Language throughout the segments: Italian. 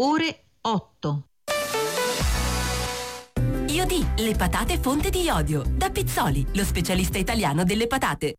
ore 8. Iodi, le patate fonte di iodio. Da Pizzoli, lo specialista italiano delle patate.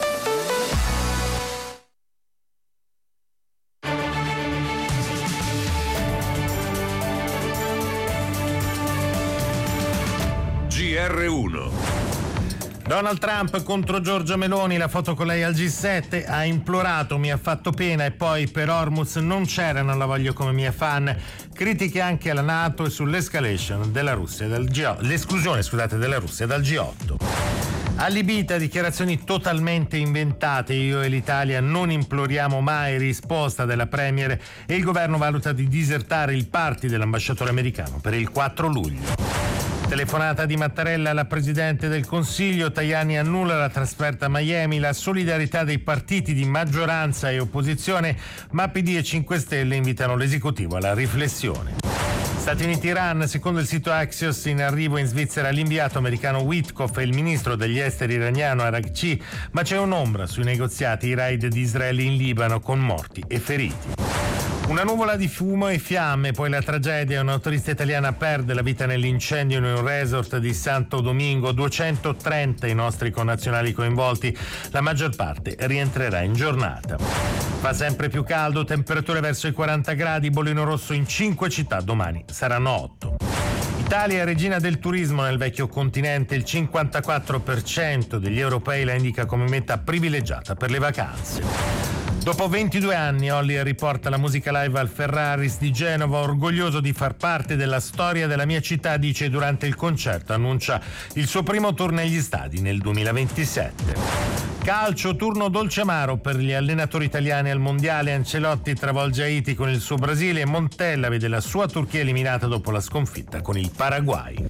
GR1. Donald Trump contro Giorgia Meloni, la foto con lei al G7, ha implorato, mi ha fatto pena, e poi per Hormuz non c'era, non la voglio come mia fan. Critiche anche alla NATO e sull'escalation della Russia dal G8, l'esclusione, della Russia dal G8. Allibita, dichiarazioni totalmente inventate, io e l'Italia non imploriamo mai, risposta della Premier, e il governo valuta di disertare il party dell'ambasciatore americano per il 4 luglio. Telefonata di Mattarella alla Presidente del Consiglio, Tajani annulla la trasferta a Miami, la solidarietà dei partiti di maggioranza e opposizione, ma PD e 5 Stelle invitano l'esecutivo alla riflessione. Stati Uniti-Iran, secondo il sito Axios, in arrivo in Svizzera l'inviato americano Witkoff e il ministro degli esteri iraniano Araghchi, ma c'è un'ombra sui negoziati, i raid di Israele in Libano con morti e feriti. Una nuvola di fumo e fiamme, poi la tragedia, una turista italiana perde la vita nell'incendio in un resort di Santo Domingo, 230 i nostri connazionali coinvolti, la maggior parte rientrerà in giornata. Fa sempre più caldo, temperature verso i 40 gradi, bollino rosso in 5 città, domani saranno 8. Italia è regina del turismo nel vecchio continente, il 54% degli europei la indica come meta privilegiata per le vacanze. Dopo 22 anni Olli riporta la musica live al Ferraris di Genova, orgoglioso di far parte della storia della mia città, dice durante il concerto, annuncia il suo primo tour negli stadi nel 2027. Calcio, turno dolce amaro per gli allenatori italiani al mondiale, Ancelotti travolge Haiti con il suo Brasile e Montella vede la sua Turchia eliminata dopo la sconfitta con il Paraguay.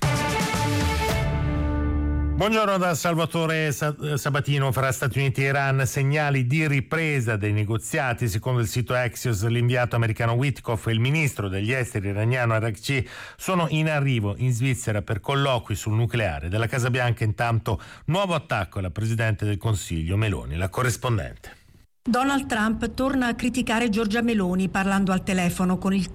Buongiorno da Salvatore Sabatino. Fra Stati Uniti e Iran, segnali di ripresa dei negoziati. Secondo il sito Axios, l'inviato americano Witkoff e il ministro degli esteri iraniano Araghchi sono in arrivo in Svizzera per colloqui sul nucleare. Dalla Casa Bianca intanto nuovo attacco alla Presidente del Consiglio Meloni, la corrispondente. Donald Trump torna a criticare Giorgia Meloni parlando al telefono con il